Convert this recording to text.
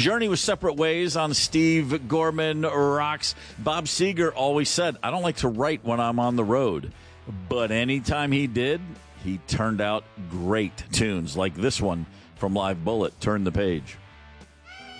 Journey was Separate Ways on Steve Gorman Rocks. Bob Seger always said, I don't like to write when I'm on the road. But anytime he did, he turned out great tunes like this one from Live Bullet, Turn the Page.